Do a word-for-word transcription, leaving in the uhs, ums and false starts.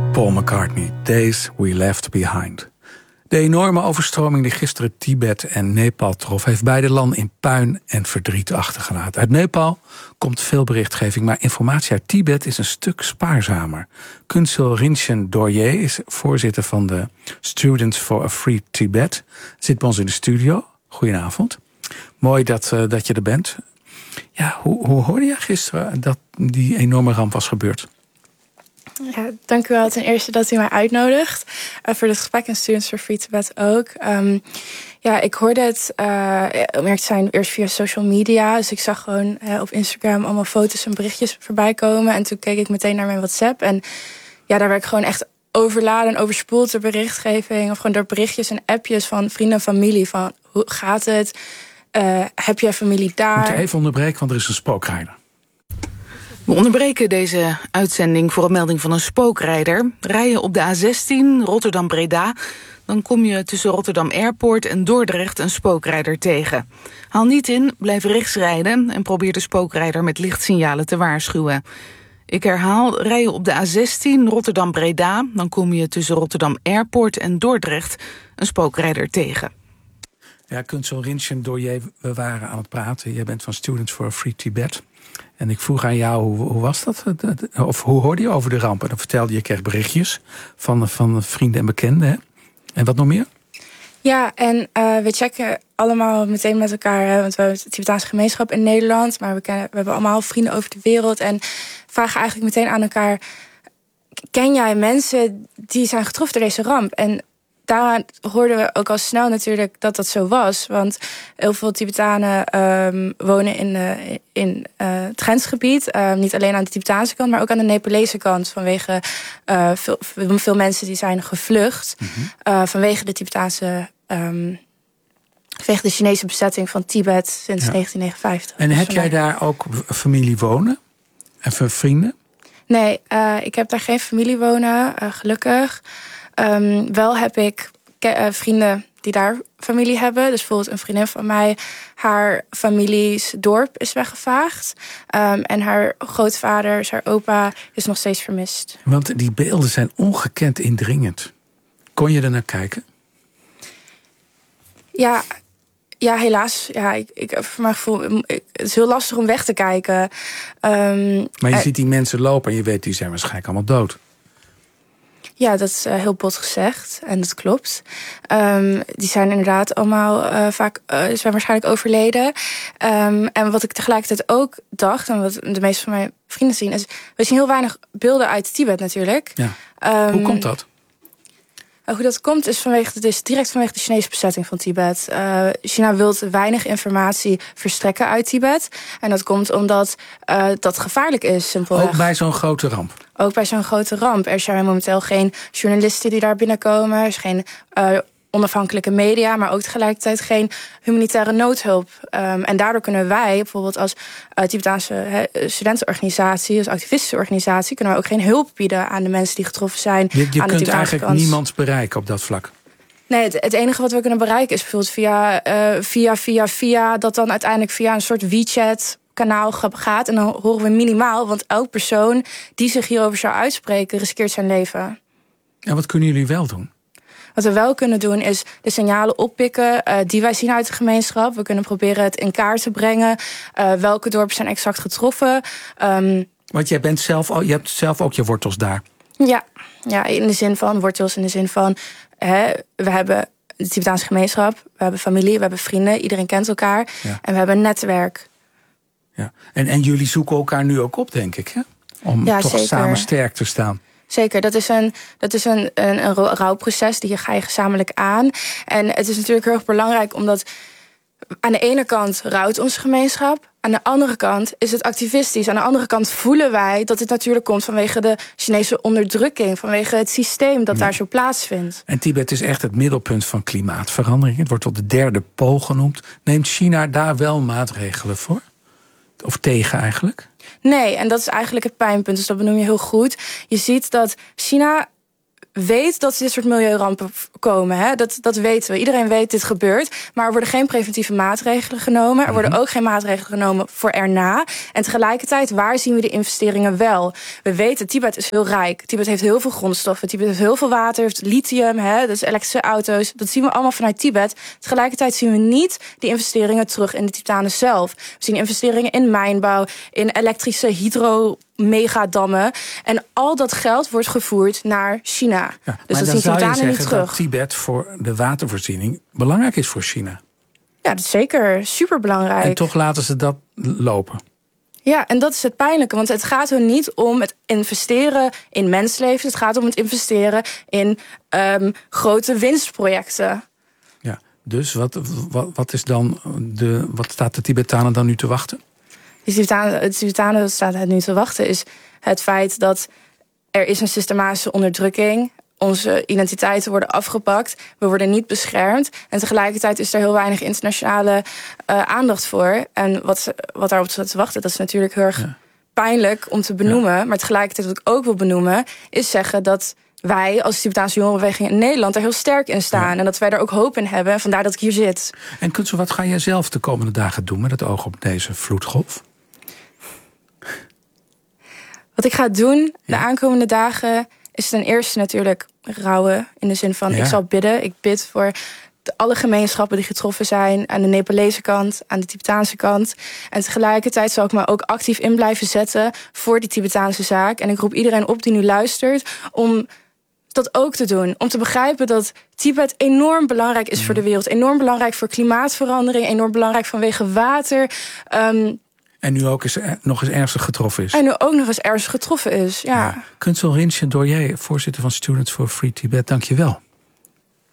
Paul McCartney, Days We Left Behind. De enorme overstroming die gisteren Tibet en Nepal trof, heeft beide landen in puin en verdriet achtergelaten. Uit Nepal komt veel berichtgeving, maar informatie uit Tibet is een stuk spaarzamer. Kunsel Rinchen Dorje is voorzitter van de Students for a Free Tibet. Zit bij ons in de studio. Goedenavond. Mooi dat, uh, dat je er bent. Ja, hoe, hoe hoorde je gisteren dat die enorme ramp was gebeurd? Ja, dank u wel ten eerste dat u mij uitnodigt uh, voor dit gesprek en Students for Free Tibet ook. Um, ja, ik hoorde het, uh, om eerlijk te zijn, eerst via social media. Dus ik zag gewoon uh, op Instagram allemaal foto's en berichtjes voorbij komen. En toen keek ik meteen naar mijn WhatsApp. En ja, daar werd ik gewoon echt overladen en overspoeld door berichtgeving. Of gewoon door berichtjes en appjes van vrienden en familie. Van, hoe gaat het? Uh, heb jij familie daar? Ik moet je even onderbreken, want er is een spookrijder. We onderbreken deze uitzending voor een melding van een spookrijder. Rij je op de A zestien Rotterdam-Breda, dan kom je tussen Rotterdam Airport en Dordrecht een spookrijder tegen. Haal niet in, blijf rechts rijden en probeer de spookrijder met lichtsignalen te waarschuwen. Ik herhaal, rij je op de A zestien Rotterdam-Breda, dan kom je tussen Rotterdam Airport en Dordrecht een spookrijder tegen. Ja, Kunsel Rinchen Dorje, we waren aan het praten. Jij bent van Students for a Free Tibet. En ik vroeg aan jou, hoe, hoe was dat? Of hoe hoorde je over de ramp? En dan vertelde je, je kreeg berichtjes van, van vrienden en bekenden. Hè? En wat nog meer? Ja, en uh, we checken allemaal meteen met elkaar. Hè, want we hebben de Tibetaanse gemeenschap in Nederland. Maar we, kennen, we hebben allemaal vrienden over de wereld. En vragen eigenlijk meteen aan elkaar, ken jij mensen die zijn getroffen door deze ramp? En daar hoorden we ook al snel natuurlijk dat dat zo was. Want heel veel Tibetanen um, wonen in, uh, in uh, het grensgebied. Um, niet alleen aan de Tibetaanse kant, maar ook aan de Nepalese kant. Vanwege uh, veel, veel mensen die zijn gevlucht. Mm-hmm. uh, vanwege de Tibetaanse Um, vanwege de Chinese bezetting van Tibet sinds ja. negentien negenenvijftig. En heb jij daar ook familie wonen? En vrienden? Nee, uh, ik heb daar geen familie wonen, uh, gelukkig. Um, wel heb ik ke- uh, vrienden die daar familie hebben. Dus bijvoorbeeld een vriendin van mij, haar families dorp is weggevaagd. Um, en haar grootvader, haar opa, is nog steeds vermist. Want die beelden zijn ongekend indringend. Kon je er naar kijken? Ja, ja, helaas. Ja, ik, ik, voor mijn gevoel, ik, het is heel lastig om weg te kijken. Um, maar je er, ziet die mensen lopen en je weet, die zijn waarschijnlijk allemaal dood. Ja, dat is uh, heel bot gezegd. En dat klopt. Um, die zijn inderdaad allemaal uh, vaak uh, zijn waarschijnlijk overleden. Um, en wat ik tegelijkertijd ook dacht, en wat de meeste van mijn vrienden zien, is, we zien heel weinig beelden uit Tibet natuurlijk. Ja. Um, Hoe komt dat? Hoe dat komt is, vanwege, het is direct vanwege de Chinese bezetting van Tibet. Uh, China wil weinig informatie verstrekken uit Tibet. En dat komt omdat uh, dat gevaarlijk is, simpelweg. Ook bij zo'n grote ramp? Ook bij zo'n grote ramp. Er zijn momenteel geen journalisten die daar binnenkomen. Er is geen uh, onafhankelijke media, maar ook tegelijkertijd geen humanitaire noodhulp. Um, en daardoor kunnen wij, bijvoorbeeld als uh, Tibetaanse he, studentenorganisatie, als activistische organisatie, kunnen we ook geen hulp bieden aan de mensen die getroffen zijn. Je, je aan kunt de eigenlijk kant. niemand bereiken op dat vlak. Nee, het, het enige wat we kunnen bereiken is bijvoorbeeld via, uh, via, via, via, dat dan uiteindelijk via een soort WeChat kanaal gaat. En dan horen we minimaal, want elk persoon die zich hierover zou uitspreken, riskeert zijn leven. En wat kunnen jullie wel doen? Wat we wel kunnen doen is de signalen oppikken uh, die wij zien uit de gemeenschap. We kunnen proberen het in kaart te brengen. Uh, welke dorpen zijn exact getroffen. Um, Want jij bent zelf al, je hebt zelf ook je wortels daar. Ja, ja, in de zin van wortels, in de zin van hè, we hebben de Tibetaanse gemeenschap, we hebben familie, we hebben vrienden, iedereen kent elkaar. Ja. En we hebben een netwerk. Ja. En, en jullie zoeken elkaar nu ook op, denk ik, hè? Om ja, toch zeker. Samen sterk te staan. Zeker, dat is een, dat is een, een, een rouwproces, die ga je gezamenlijk aan. En het is natuurlijk heel erg belangrijk, omdat aan de ene kant rouwt onze gemeenschap, aan de andere kant is het activistisch. Aan de andere kant voelen wij dat dit natuurlijk komt vanwege de Chinese onderdrukking, vanwege het systeem dat ja. daar zo plaatsvindt. En Tibet is echt het middelpunt van klimaatverandering. Het wordt tot de derde pool genoemd. Neemt China daar wel maatregelen voor? Of tegen eigenlijk? Nee, en dat is eigenlijk het pijnpunt, dus dat benoem je heel goed. Je ziet dat China weet dat dit soort milieurampen komen. Hè? Dat, dat weten we. Iedereen weet dit gebeurt. Maar er worden geen preventieve maatregelen genomen. Er worden ook geen maatregelen genomen voor erna. En tegelijkertijd, waar zien we de investeringen wel? We weten, Tibet is heel rijk. Tibet heeft heel veel grondstoffen. Tibet heeft heel veel water, heeft lithium, hè? Dus elektrische auto's. Dat zien we allemaal vanuit Tibet. Tegelijkertijd zien we niet die investeringen terug in de Tibetanen zelf. We zien investeringen in mijnbouw, in elektrische hydro megadammen. En al dat geld wordt gevoerd naar China. Ja, dus dat zien Tibetanen niet terug. Dat Tibet voor de watervoorziening belangrijk is voor China. Ja, dat is zeker superbelangrijk. En toch laten ze dat lopen. Ja, en dat is het pijnlijke. Want het gaat er niet om het investeren in mensenlevens. Het gaat om het investeren in um, grote winstprojecten. Ja, dus wat, wat, wat, is dan de, wat staat de Tibetanen dan nu te wachten? De Tibetanen, de Tibetanen staat het nu te wachten is het feit dat er is een systematische onderdrukking. Onze identiteiten worden afgepakt. We worden niet beschermd. En tegelijkertijd is er heel weinig internationale uh, aandacht voor. En wat, wat daarop staat te wachten, dat is natuurlijk heel erg ja. pijnlijk om te benoemen. Ja. Maar tegelijkertijd wat ik ook wil benoemen, is zeggen dat wij als Tibetaanse jongerenbeweging in Nederland er heel sterk in staan. Ja. En dat wij daar ook hoop in hebben. En vandaar dat ik hier zit. En Kuntzel, wat ga jij zelf de komende dagen doen met het oog op deze vloedgolf? Wat ik ga doen de ja. aankomende dagen is ten eerste natuurlijk rouwen. In de zin van, ja. ik zal bidden. Ik bid voor de, alle gemeenschappen die getroffen zijn. Aan de Nepalese kant, aan de Tibetaanse kant. En tegelijkertijd zal ik me ook actief in blijven zetten voor die Tibetaanse zaak. En ik roep iedereen op die nu luistert om dat ook te doen. Om te begrijpen dat Tibet enorm belangrijk is mm. voor de wereld. Enorm belangrijk voor klimaatverandering. Enorm belangrijk vanwege water. Um, En nu ook eens, nog eens ernstig getroffen is. En nu ook nog eens ernstig getroffen is, ja. ja. Kuntzel Rinchen Dorier, voorzitter van Students for Free Tibet, dank je wel.